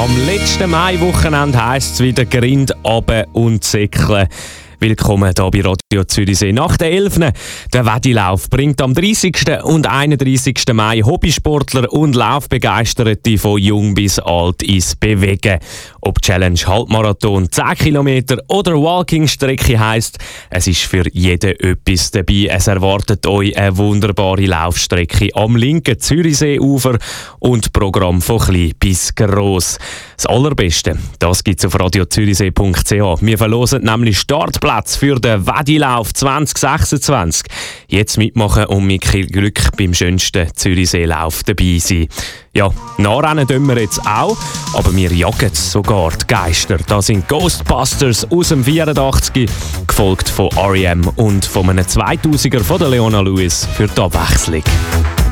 Am letzten Maiwochenende heisst es wieder Grind, runter und säckeln. Willkommen hier bei Radio Zürichsee. Nach der 11. Der Wedilauf bringt am 30. und 31. Mai Hobbysportler und Laufbegeisterte von jung bis alt ins Bewegen. Ob Challenge, Halbmarathon, 10 Kilometer oder Walking-Strecke heisst, es ist für jeden etwas dabei. Es erwartet euch eine wunderbare Laufstrecke am linken Zürichseeufer und Programm von klein bis gross. Das Allerbeste, das gibt es auf radiozürichsee.ch. Wir verlosen nämlich Startplätze für den Wedilauf 2026. Jetzt mitmachen und mit Glück beim schönsten Zürichseelauf dabei sein. Ja, nachrennen tun wir jetzt auch, aber wir jagen sogar die Geister. Das sind Ghostbusters aus dem 84, gefolgt von R.E.M. und von einem 2000er von der Leona Lewis für die Abwechslung.